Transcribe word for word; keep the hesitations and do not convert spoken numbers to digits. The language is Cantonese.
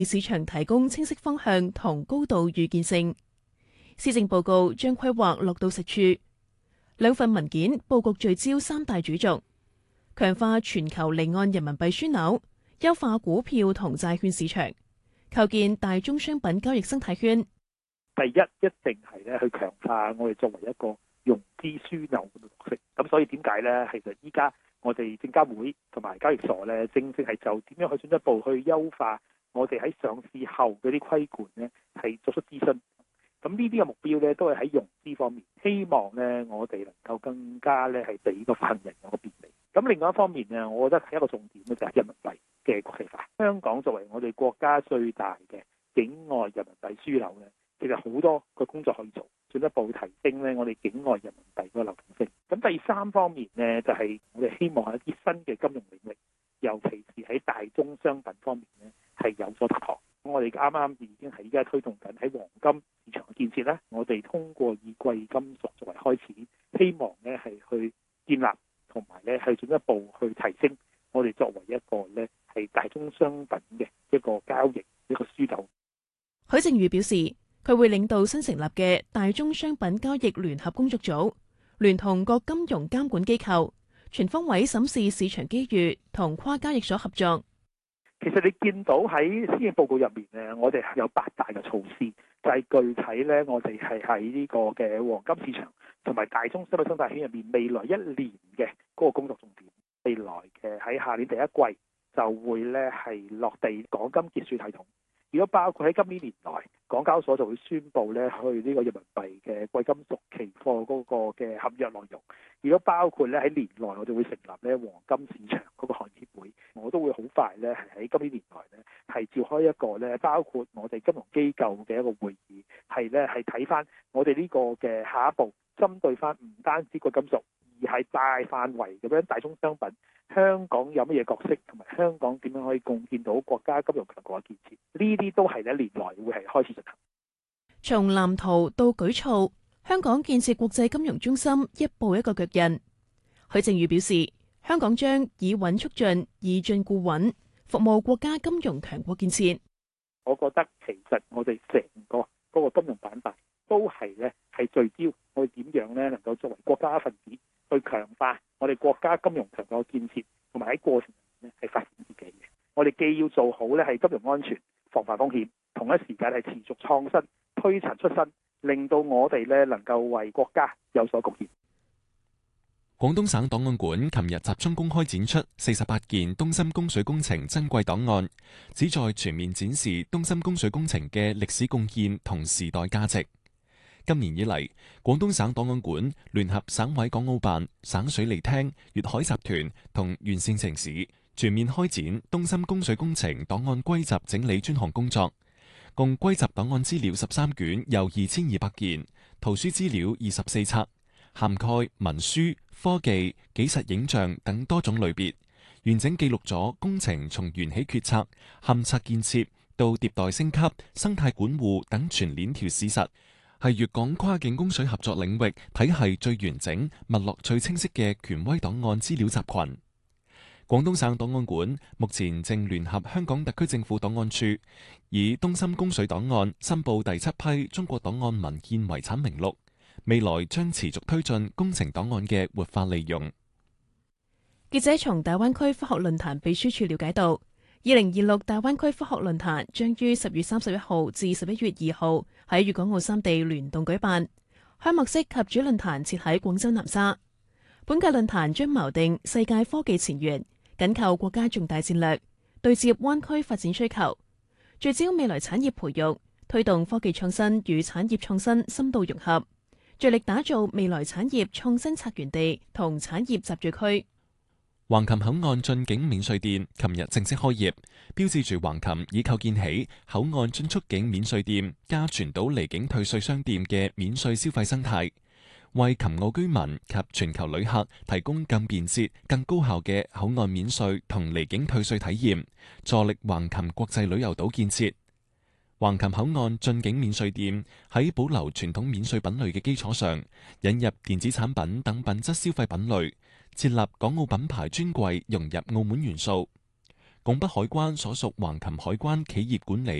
市場提供清晰方向同高度預見性。施政報告將規劃落到實處，兩份文件佈局聚焦三大主軸，強化全球離岸人民幣樞紐，優化股票同債券市場，構建大宗商品交易生態圈。 第一，一定係咧去強化我哋作為一個融資樞紐嘅角色。咁所以點解咧？其實依家我哋證監會同埋交易所咧，正正係就點樣去進一步去優化我哋喺上市後嗰啲規管咧，係作出諮詢。咁呢啲嘅目標咧，都係喺融資方面，希望咧我哋能夠更加咧係俾個發行人有個便利。咁另外一方面呢，我覺得係一個重點咧，就係人民幣嘅國際化。香港作為我哋國家最大嘅境外人民幣樞紐咧，其實好多個工作可以做，進一步提升咧我哋境外人民幣個流動性。咁第三方面呢，就係我哋希望喺一啲新嘅金融領域，尤其是喺大宗商品方面呢，係有所突破。我哋啱啱已經係依家推動緊喺黃金市場嘅建設咧，我哋通過以貴金屬作為開始，希望咧係去建立同埋咧係進一步去提升我哋作為一個咧係大宗商品嘅一個交易一個樞紐。 許正宇表示，佢會領導新成立嘅大宗商品交易聯合工作組，聯同各金融監管機構，全方位審視市場機遇同跨交易所合作。 其實你見到喺施政報告入面咧，我哋有八大嘅措施，就係具體咧，我哋係喺呢個嘅黃金市場同埋大宗商品生態圈入面，未來一年嘅嗰個工作重點。未來嘅喺下年第一季就會咧係落地港金結算系統。如果包括喺今年年內，港交所就會宣布咧去呢個人民幣嘅貴金屬期貨嗰個嘅合約內容。如果包括咧喺年內，我哋會成立咧黃金市場嗰個行業協會，我都會好快咧係喺今年年內咧係召開一個咧包括我哋金融機構嘅一個會議，係咧係睇翻我哋呢個嘅下一步，針對翻唔單止貴金屬，而係大範圍咁樣大宗商品，香港有乜嘢角色，同埋香港點樣可以貢獻到國家金融強國嘅建設，呢啲都係咧年內會係開始進行。 從藍圖到舉措，香港建設國際金融中心一步一個腳印。許正宇表示，香港將以穩促進，以進固穩，服務國家金融強國建設。 我覺得其實我哋成個嗰個金融板塊都係咧係聚焦我哋點樣咧能夠作為國家一份子去強化我哋國家金融強國嘅建設，同埋喺過程入面咧係發展自己嘅。我哋既要做好咧係金融安全、防範風險，同一時間係持續創新、推陳出新，令到我哋咧能夠為國家有所貢獻。 廣東省檔案館琴日集中公開展出四十八件東深供水工程珍貴檔案，旨在全面展示東深供水工程嘅歷史貢獻同時代價值。今年以嚟，廣東省檔案館聯合省委港澳辦、省水利廳、粵海集團同完善城市，全面開展東深供水工程檔案歸集整理專項工作，共歸集檔案資料十三卷，又二千二百件，圖書資料二十四冊，涵蓋文書、科技、紀實影像等多種類別，完整記錄咗工程從源起決策、勘測建設到迭代升級、生態管護等全鏈條事實，係粵港跨境供水合作領域體系最完整、脈絡最清晰嘅權威檔案資料集群。廣東省檔案館目前正聯合香港特區政府檔案處，以東深供水檔案申報第七批中國檔案文獻遺產名錄，未來將持續推進工程檔案嘅活化利用。 記者從大灣區科學論壇秘書處了解到，二零二六大灣區科學論壇將於十月三十一號至十一月二號喺粵港澳三地聯動舉辦，開幕式及主論壇設喺廣州南沙。本屆論壇將錨定世界科技前沿，緊扣國家重大戰略，對接灣區發展需求，聚焦未來產業培育，推動科技創新與產業創新深度融合，着力打造未來產業創新策源地同產業集聚區。 橫琴口岸進境免稅店琴日正式開業，標誌住橫琴已構建起口岸進出境免稅店加全島離境退稅商店嘅免稅消費生態，為琴澳居民及全球旅客提供更便捷、更高效嘅口岸免稅同離境退稅體驗，助力橫琴國際旅遊島建設。橫琴口岸進境免稅店喺保留傳統免稅品類嘅基礎上，引入電子產品等品質消費品類，設立港澳品牌專櫃，融入澳門元素。 拱北海關所屬橫琴海關企業管理